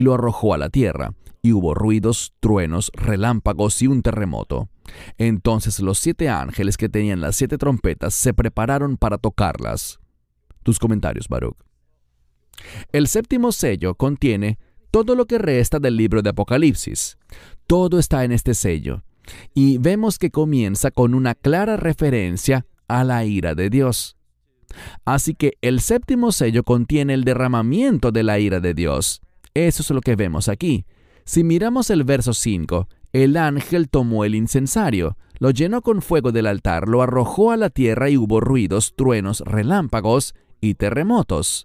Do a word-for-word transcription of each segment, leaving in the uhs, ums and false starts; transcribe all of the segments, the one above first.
lo arrojó a la tierra, y hubo ruidos, truenos, relámpagos y un terremoto. Entonces los siete ángeles que tenían las siete trompetas se prepararon para tocarlas. Tus comentarios, Baruch. El séptimo sello contiene todo lo que resta del libro de Apocalipsis. Todo está en este sello. Y vemos que comienza con una clara referencia a la ira de Dios. Así que el séptimo sello contiene el derramamiento de la ira de Dios. Eso es lo que vemos aquí. Si miramos el verso cinco, el ángel tomó el incensario, lo llenó con fuego del altar, lo arrojó a la tierra y hubo ruidos, truenos, relámpagos y terremotos.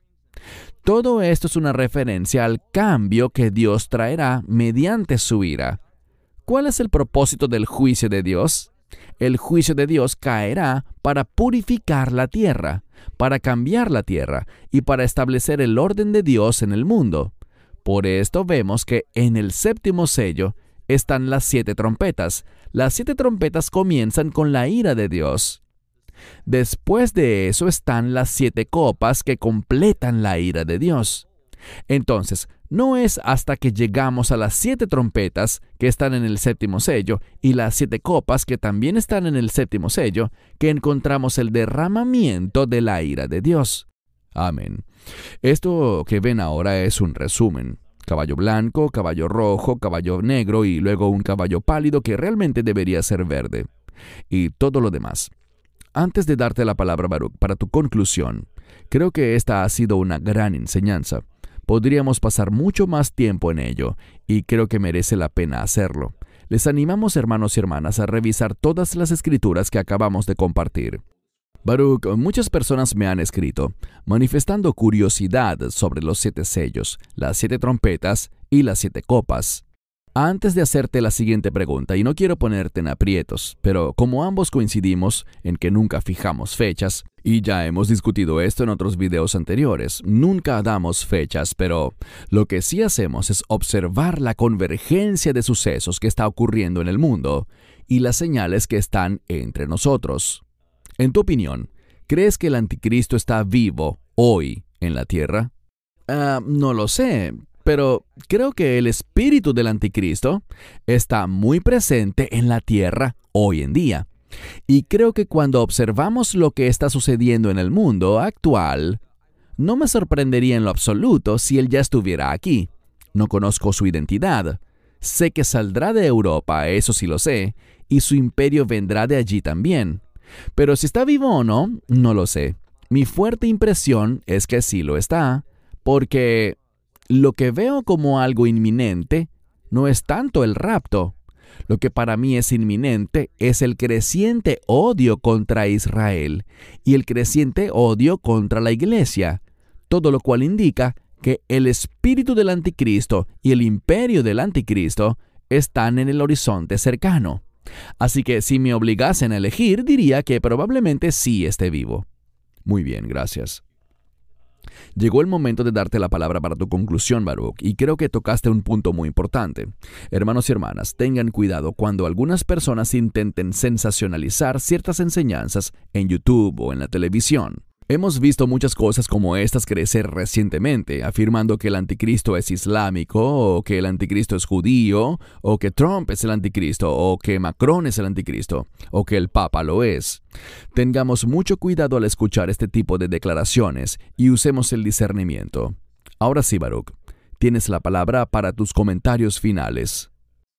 Todo esto es una referencia al cambio que Dios traerá mediante su ira. ¿Cuál es el propósito del juicio de Dios? El juicio de Dios caerá para purificar la tierra, para cambiar la tierra y para establecer el orden de Dios en el mundo. Por esto vemos que en el séptimo sello están las siete trompetas. Las siete trompetas comienzan con la ira de Dios. Después de eso están las siete copas que completan la ira de Dios. Entonces, no es hasta que llegamos a las siete trompetas que están en el séptimo sello y las siete copas que también están en el séptimo sello que encontramos el derramamiento de la ira de Dios. Amén. Esto que ven ahora es un resumen. Caballo blanco, caballo rojo, caballo negro y luego un caballo pálido que realmente debería ser verde. Y todo lo demás. Antes de darte la palabra, Baruch, para tu conclusión, creo que esta ha sido una gran enseñanza. Podríamos pasar mucho más tiempo en ello, y creo que merece la pena hacerlo. Les animamos, hermanos y hermanas, a revisar todas las escrituras que acabamos de compartir. Baruch, muchas personas me han escrito, manifestando curiosidad sobre los siete sellos, las siete trompetas y las siete copas. Antes de hacerte la siguiente pregunta, y no quiero ponerte en aprietos, pero como ambos coincidimos en que nunca fijamos fechas, y ya hemos discutido esto en otros videos anteriores, nunca damos fechas, pero lo que sí hacemos es observar la convergencia de sucesos que está ocurriendo en el mundo y las señales que están entre nosotros. En tu opinión, ¿crees que el anticristo está vivo hoy en la tierra? Uh, no lo sé. Pero creo que el espíritu del anticristo está muy presente en la tierra hoy en día. Y creo que cuando observamos lo que está sucediendo en el mundo actual, no me sorprendería en lo absoluto si él ya estuviera aquí. No conozco su identidad. Sé que saldrá de Europa, eso sí lo sé, y su imperio vendrá de allí también. Pero si está vivo o no, no lo sé. Mi fuerte impresión es que sí lo está, porque lo que veo como algo inminente no es tanto el rapto. Lo que para mí es inminente es el creciente odio contra Israel y el creciente odio contra la iglesia, todo lo cual indica que el espíritu del anticristo y el imperio del anticristo están en el horizonte cercano. Así que si me obligasen a elegir, diría que probablemente sí esté vivo. Muy bien, gracias. Llegó el momento de darte la palabra para tu conclusión, Baruch, y creo que tocaste un punto muy importante. Hermanos y hermanas, tengan cuidado cuando algunas personas intenten sensacionalizar ciertas enseñanzas en YouTube o en la televisión. Hemos visto muchas cosas como estas crecer recientemente, afirmando que el anticristo es islámico, o que el anticristo es judío, o que Trump es el anticristo, o que Macron es el anticristo, o que el Papa lo es. Tengamos mucho cuidado al escuchar este tipo de declaraciones y usemos el discernimiento. Ahora sí, Baruch, tienes la palabra para tus comentarios finales.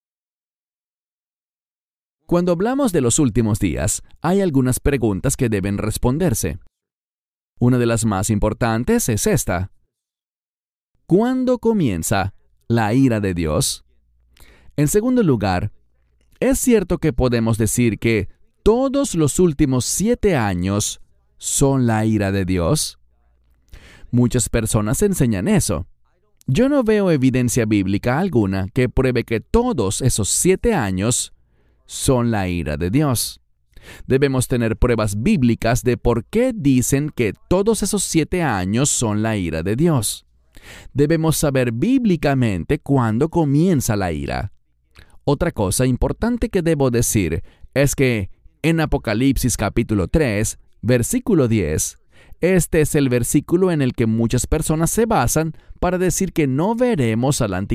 Cuando hablamos de los últimos días, hay algunas preguntas que deben responderse. Una de las más importantes es esta. ¿Cuándo comienza la ira de Dios? En segundo lugar, ¿es cierto que podemos decir que todos los últimos siete años son la ira de Dios? Muchas personas enseñan eso. Yo no veo evidencia bíblica alguna que pruebe que todos esos siete años son la ira de Dios. Debemos tener pruebas bíblicas de por qué dicen que todos esos siete años son la ira de Dios. Debemos saber bíblicamente cuándo comienza la ira. Otra cosa importante que debo decir es que en Apocalipsis capítulo tres, versículo diez, Este es el versículo en el que muchas personas se basan para decir que no veremos al anticristo